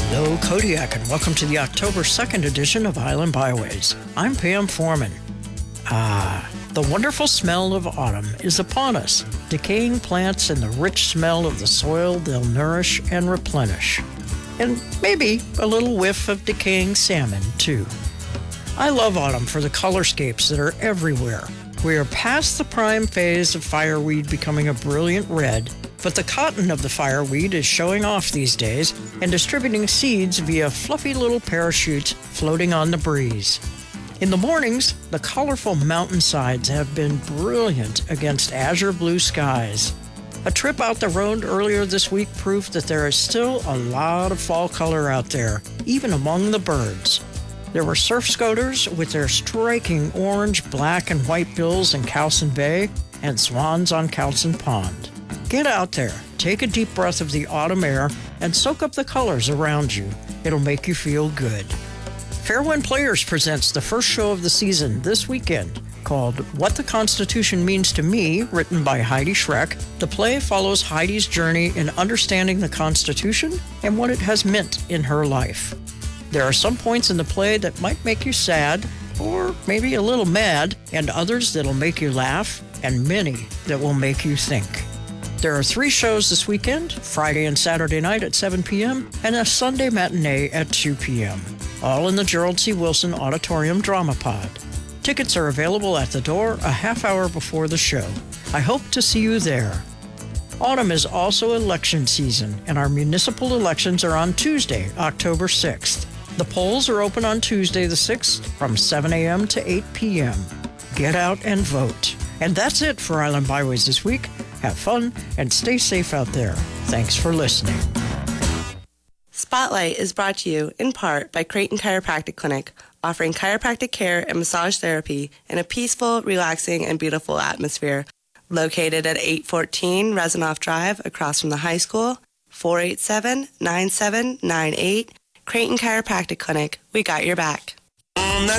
Hello, Kodiak, and welcome to the October 2nd edition of Highland Byways. I'm Pam Foreman. The wonderful smell of autumn is upon us. Decaying plants and the rich smell of the soil they'll nourish and replenish. And maybe a little whiff of decaying salmon, too. I love autumn for the colorscapes that are everywhere. We are past the prime phase of fireweed becoming a brilliant red, but the cotton of the fireweed is showing off these days and distributing seeds via fluffy little parachutes floating on the breeze. In the mornings, the colorful mountainsides have been brilliant against azure blue skies. A trip out the road earlier this week proved that there is still a lot of fall color out there, even among the birds. There were surf scoters with their striking orange, black, and white bills in Cowson Bay and swans on Cowson Pond. Get out there, take a deep breath of the autumn air, and soak up the colors around you. It'll make you feel good. Fairwind Players presents the first show of the season this weekend, called What the Constitution Means to Me, written by Heidi Schreck. The play follows Heidi's journey in understanding the Constitution and what it has meant in her life. There are some points in the play that might make you sad, or maybe a little mad, and others that'll make you laugh, and many that will make you think. There are 3 shows this weekend, Friday and Saturday night at 7 p.m., and a Sunday matinee at 2 p.m., all in the Gerald C. Wilson Auditorium Drama Pod. Tickets are available at the door a half hour before the show. I hope to see you there. Autumn is also election season, and our municipal elections are on Tuesday, October 6th. The polls are open on Tuesday the 6th from 7 a.m. to 8 p.m. Get out and vote. And that's it for Island Byways this week. Have fun and stay safe out there. Thanks for listening. Spotlight is brought to you in part by Creighton Chiropractic Clinic, offering chiropractic care and massage therapy in a peaceful, relaxing, and beautiful atmosphere. Located at 814 Resinoff Drive across from the high school, 487-9798. Creighton Chiropractic Clinic. We got your back.